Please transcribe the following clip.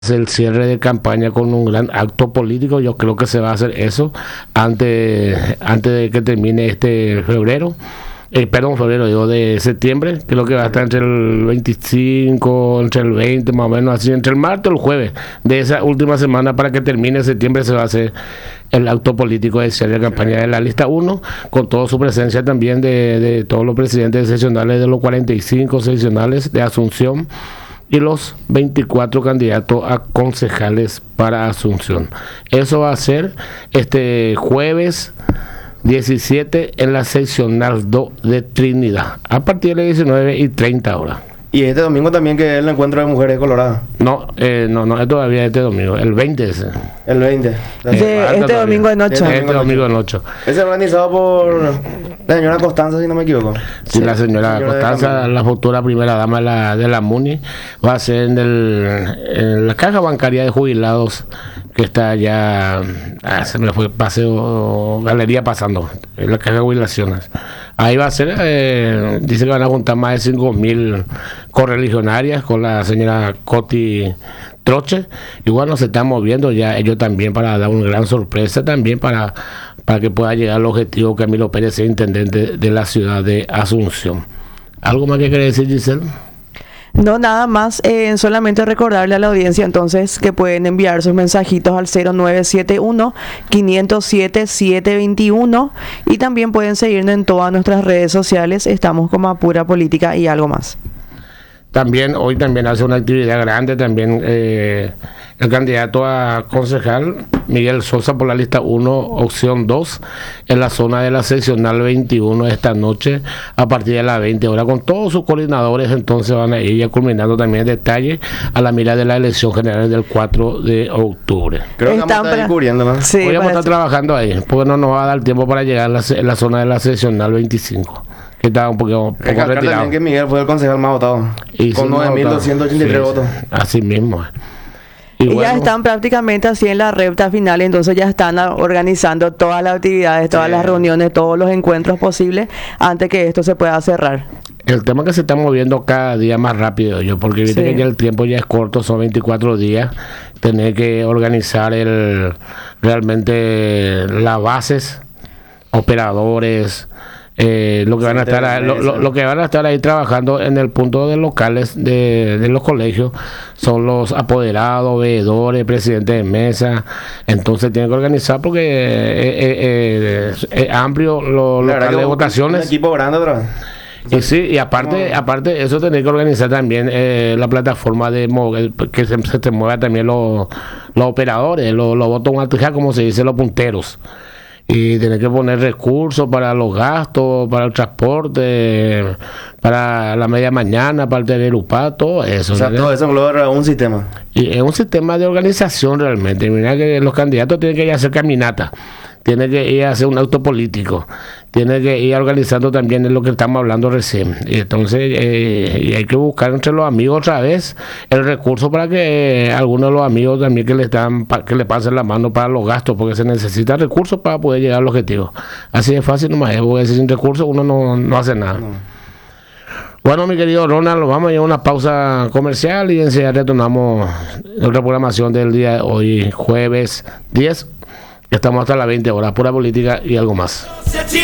el cierre de campaña con un gran acto político. Yo creo que se va a hacer eso antes de que termine este febrero. Febrero, digo, de septiembre. Creo que va a estar entre el 25, entre el 20, más o menos así, entre el martes o el jueves de esa última semana, para que termine septiembre. Se va a hacer el acto político de cierre de campaña de la lista 1, con toda su presencia también de todos los presidentes seccionales de los 45 seccionales de Asunción y los 24 candidatos a concejales para Asunción. Eso va a ser este jueves 17 en la seccional 2 de Trinidad, a partir de las 19:30 horas. Y este domingo también, que es el encuentro de mujeres coloradas. No, es todavía este domingo, el 20 ese. El 20. Este domingo de noche. Este domingo de noche. Es organizado por la señora Constanza, si no me equivoco. Sí, la señora Constanza, la futura primera dama de la MUNI, va a ser en la caja bancaria de jubilados, que está allá, se me fue, paseo, galería pasando, en la caja de jubilaciones. Ahí va a ser, dice que van a juntar más de 5.000 correligionarias con la señora Coti Troche. Y bueno, se están moviendo ya ellos también para dar una gran sorpresa también para que pueda llegar al objetivo Camilo Pérez, el intendente de la ciudad de Asunción. ¿Algo más que quiere decir, Giselle? No, nada más, solamente recordarle a la audiencia entonces que pueden enviar sus mensajitos al 0971-507-721 y también pueden seguirnos en todas nuestras redes sociales. Estamos como Apura Política y algo más. También, hoy también hace una actividad grande también el candidato a concejal Miguel Sosa por la lista 1, opción 2, en la zona de la seccional 21 esta noche a partir de las 20 horas, con todos sus coordinadores. Entonces van a ir ya culminando también detalle a la mira de la elección general del 4 de octubre. Creo que vamos a estar cubriendo, ¿no? Sí, hoy vamos a estar trabajando ahí, porque no nos va a dar tiempo para llegar a la zona de la seccional 25. Que estaba un poco retirado. También que Miguel fue el concejal más votado, y con 9.283 votos. Así mismo. Y bueno, ya están prácticamente así en la recta final, entonces ya están organizando todas las actividades, todas las reuniones, todos los encuentros posibles antes que esto se pueda cerrar. El tema que se está moviendo cada día más rápido, porque viste que ya el tiempo ya es corto, son 24 días, tener que organizar realmente las bases, operadores, lo que van a estar ahí trabajando en el punto de locales de los colegios son los apoderados, veedores, presidentes de mesa. Entonces tienen que organizar, porque es amplio los locales de votaciones. Un equipo grande atrás. Y sí, y aparte eso, tener que organizar también la plataforma que se mueva también los operadores, los votos como se dice, los punteros. Y tener que poner recursos para los gastos, para el transporte, para la media mañana, para el telerupá, todo eso. O sea, todo eso engloba un sistema. Y es un sistema de organización realmente. Mira que los candidatos tienen que ir a hacer caminata, tienen que ir a hacer un acto político, tienen que ir organizando también en lo que estamos hablando recién. Y entonces y hay que buscar entre los amigos otra vez el recurso para que algunos de los amigos también que le pasen la mano para los gastos, porque se necesita recursos para poder llegar al objetivo. Así de fácil nomás, porque sin recursos uno no hace nada. No. Bueno, mi querido Ronald, vamos a ir a una pausa comercial y enseguida retornamos nuestra programación del día de hoy, jueves 10. Estamos hasta las 20 horas, Pura Política y algo más.